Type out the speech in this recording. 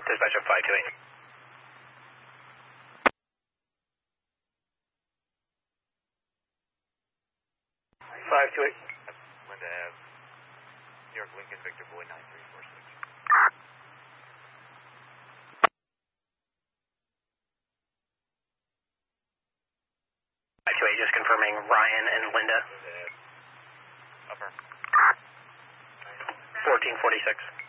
Dispatcher 528. 528. Linda Ave, New York Lincoln Victor Boy 9346. 528, just confirming Ryan and Linda. Upper. 1446.